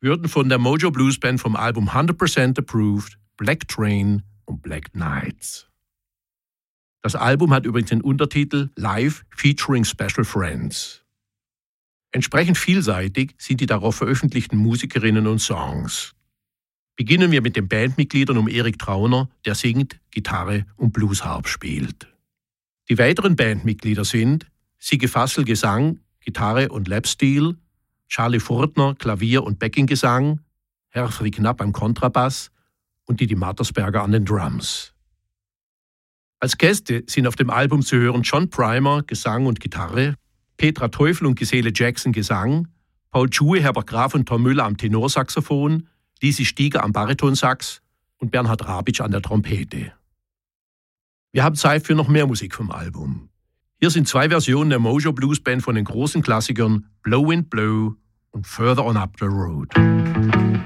hörten von der Mojo Blues Band vom Album 100% Approved, Black Train und Black Nights. Das Album hat übrigens den Untertitel Live featuring Special Friends. Entsprechend vielseitig sind die darauf veröffentlichten Musikerinnen und Songs. Beginnen wir mit den Bandmitgliedern um Erik Trauner, der singt, Gitarre und Bluesharp spielt. Die weiteren Bandmitglieder sind Sigge Fassel Gesang, Gitarre und Lapsteel, Charlie Furtner Klavier und Backinggesang, Herfried Knapp am Kontrabass und Didi Mattersberger an den Drums. Als Gäste sind auf dem Album zu hören John Primer Gesang und Gitarre, Petra Teufel und Gisele Jackson Gesang, Paul Schuhe, Herbert Graf und Tom Müller am Tenorsaxophon, Lisi Stieger am Baritonsax und Bernhard Rabitsch an der Trompete. Wir haben Zeit für noch mehr Musik vom Album. Hier sind 2 Versionen der Mojo Blues Band von den großen Klassikern Blow Wind Blow und Further on Up the Road.